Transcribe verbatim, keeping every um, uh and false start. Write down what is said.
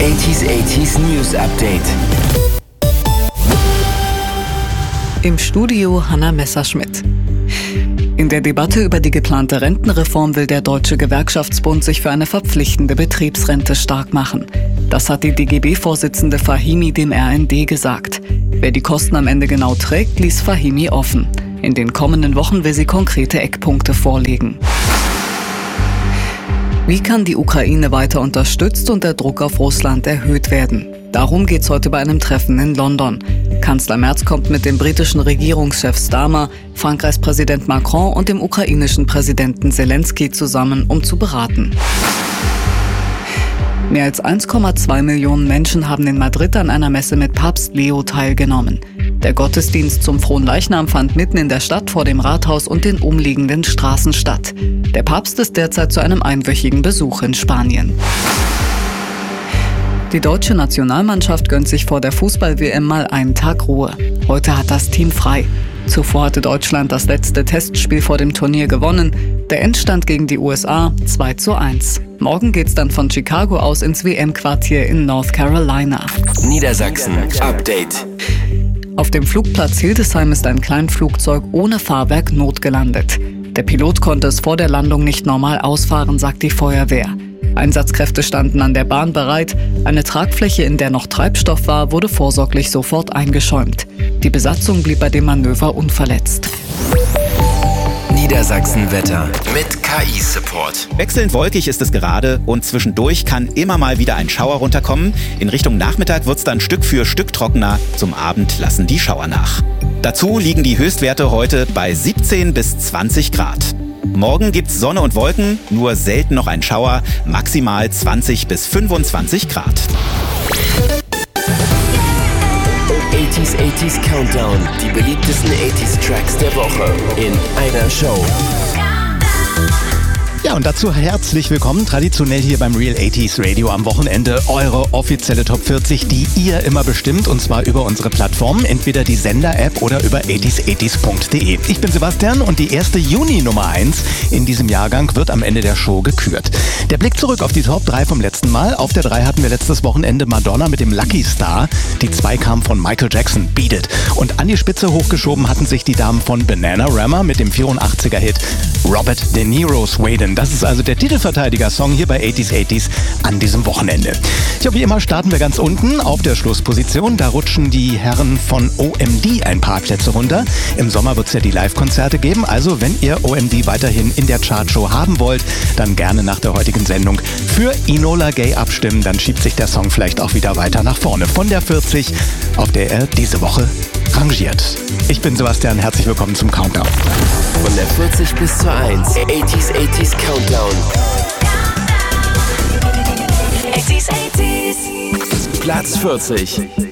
achtziger achtziger News Update. Im Studio Hanna Messerschmidt. In der Debatte über die geplante Rentenreform will der Deutsche Gewerkschaftsbund sich für eine verpflichtende Betriebsrente stark machen. Das hat die D G B-Vorsitzende Fahimi dem R N D gesagt. Wer die Kosten am Ende genau trägt, ließ Fahimi offen. In den kommenden Wochen will sie konkrete Eckpunkte vorlegen. Wie kann die Ukraine weiter unterstützt und der Druck auf Russland erhöht werden? Darum geht's heute bei einem Treffen in London. Kanzler Merz kommt mit dem britischen Regierungschef Starmer, Frankreichs Präsident Macron und dem ukrainischen Präsidenten Zelensky zusammen, um zu beraten. Mehr als eins Komma zwei Millionen Menschen haben in Madrid an einer Messe mit Papst Leo teilgenommen. Der Gottesdienst zum Fronleichnam fand mitten in der Stadt vor dem Rathaus und den umliegenden Straßen statt. Der Papst ist derzeit zu einem einwöchigen Besuch in Spanien. Die deutsche Nationalmannschaft gönnt sich vor der Fußball-W M mal einen Tag Ruhe. Heute hat das Team frei. Zuvor hatte Deutschland das letzte Testspiel vor dem Turnier gewonnen. Der Endstand gegen die U S A zwei zu eins. Morgen geht's dann von Chicago aus ins W M-Quartier in North Carolina. Niedersachsen Update. Auf dem Flugplatz Hildesheim ist ein Kleinflugzeug ohne Fahrwerk notgelandet. Der Pilot konnte es vor der Landung nicht normal ausfahren, sagt die Feuerwehr. Einsatzkräfte standen an der Bahn bereit. Eine Tragfläche, in der noch Treibstoff war, wurde vorsorglich sofort eingeschäumt. Die Besatzung blieb bei dem Manöver unverletzt. Niedersachsen-Wetter mit K I-Support. Wechselnd wolkig ist es gerade und zwischendurch kann immer mal wieder ein Schauer runterkommen. In Richtung Nachmittag wird es dann Stück für Stück trockener. Zum Abend lassen die Schauer nach. Dazu liegen die Höchstwerte heute bei siebzehn bis zwanzig Grad. Morgen gibt's Sonne und Wolken, nur selten noch ein Schauer, maximal zwanzig bis fünfundzwanzig Grad. achtziger achtziger Countdown, die beliebtesten achtziger Tracks der Woche in einer Show. Ja, und dazu herzlich willkommen, traditionell hier beim Real achtziger Radio am Wochenende, eure offizielle Top vierzig, die ihr immer bestimmt, und zwar über unsere Plattform, entweder die Sender-App oder über achtziger achtziger punkt de. Ich bin Sebastian und die erste Juni-Nummer eins in diesem Jahrgang wird am Ende der Show gekürt. Der Blick zurück auf die Top drei vom letzten Mal. Auf der drei hatten wir letztes Wochenende Madonna mit dem Lucky Star. Die zwei kam von Michael Jackson, Beat It. Und an die Spitze hochgeschoben hatten sich die Damen von Bananarama mit dem vierundachtziger-Hit Robert De Niro's Waden. Das ist also der Titelverteidiger-Song hier bei achtziger achtziger an diesem Wochenende. Ja, wie immer starten wir ganz unten auf der Schlussposition. Da rutschen die Herren von O M D ein paar Plätze runter. Im Sommer wird es ja die Live-Konzerte geben. Also wenn ihr O M D weiterhin in der Chartshow haben wollt, dann gerne nach der heutigen Sendung für Enola Gay abstimmen. Dann schiebt sich der Song vielleicht auch wieder weiter nach vorne. Von der vierzig, auf der er diese Woche rangiert. Ich bin Sebastian, herzlich willkommen zum Countdown. Von der vierzig bis zur eins, achtziger achtziger Countdown. achtziger achtziger Platz vierzig.